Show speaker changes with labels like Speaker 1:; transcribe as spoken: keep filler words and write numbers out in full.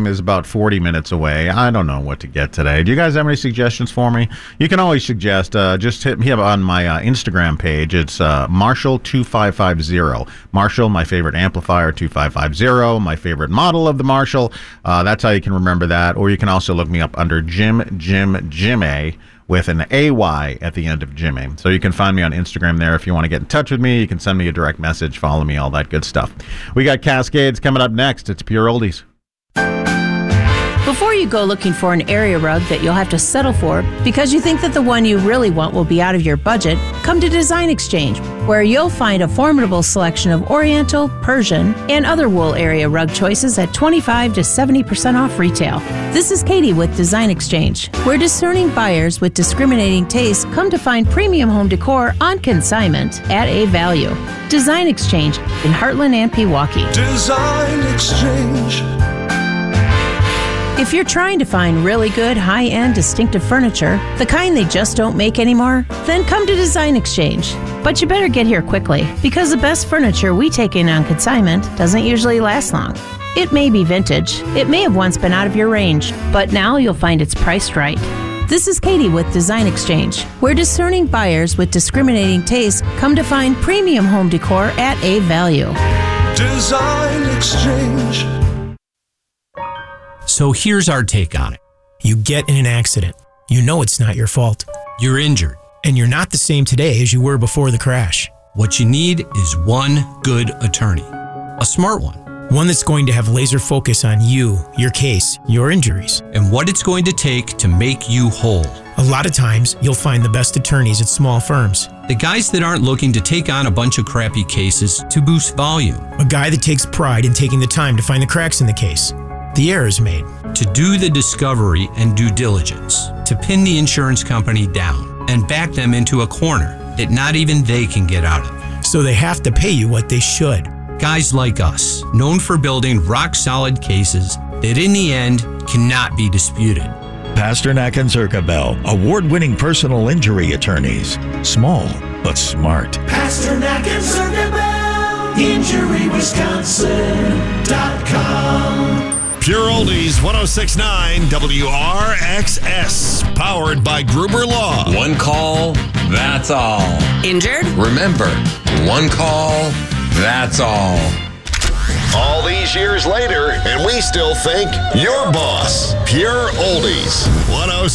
Speaker 1: time is about forty minutes away. I don't know what to get today. Do you guys have any suggestions for me? You can always suggest. Uh, just hit me up on my uh, Instagram page. It's uh, Marshall two five five zero. Marshall, my favorite amplifier, two five five zero. My favorite model of the Marshall. Uh, that's how you can remember that. Or you can also look me up under Jim Jim Jim A, with an A Y at the end of Jimmy. So you can find me on Instagram there if you want to get in touch with me. You can send me a direct message, follow me, all that good stuff. We got Cascades coming up next. It's Pure Oldies.
Speaker 2: Before you go looking for an area rug that you'll have to settle for because you think that the one you really want will be out of your budget, come to Design Exchange, where you'll find a formidable selection of Oriental, Persian, and other wool area rug choices at twenty-five to seventy percent off retail. This is Katie with Design Exchange, where discerning buyers with discriminating tastes come to find premium home decor on consignment at a value. Design Exchange in Heartland and Pewaukee.
Speaker 3: Design Exchange.
Speaker 2: If you're trying to find really good, high-end, distinctive furniture, the kind they just don't make anymore, then come to Design Exchange. But you better get here quickly, because the best furniture we take in on consignment doesn't usually last long. It may be vintage, it may have once been out of your range, but now you'll find it's priced right. This is Katie with Design Exchange, where discerning buyers with discriminating tastes come to find premium home decor at a value.
Speaker 3: Design Exchange.
Speaker 4: So here's our take on it.
Speaker 5: You get in an accident. You know it's not your fault.
Speaker 4: You're injured.
Speaker 5: And you're not the same today as you were before the crash.
Speaker 4: What you need is one good attorney. A smart one.
Speaker 5: One that's going to have laser focus on you, your case, your injuries.
Speaker 4: And what it's going to take to make you whole.
Speaker 5: A lot of times, you'll find the best attorneys at small firms.
Speaker 4: The guys that aren't looking to take on a bunch of crappy cases to boost volume.
Speaker 5: A guy that takes pride in taking the time to find the cracks in the case. The errors made.
Speaker 4: To do the discovery and due diligence, to pin the insurance company down and back them into a corner that not even they can get out of.
Speaker 5: So they have to pay you what they should.
Speaker 4: Guys like us, known for building rock-solid cases that in the end cannot be disputed.
Speaker 6: Pasternak and Zirkabel, award-winning personal injury attorneys. Small, but smart.
Speaker 3: Pasternak and Zirkabel, injury wisconsin dot com.
Speaker 7: Pure Oldies, one oh six point nine W R X S, powered by Gruber Law.
Speaker 8: One call, that's all.
Speaker 2: Injured?
Speaker 8: Remember, one call, that's all.
Speaker 7: All these years later, and we still think your boss. Pure Oldies, one oh six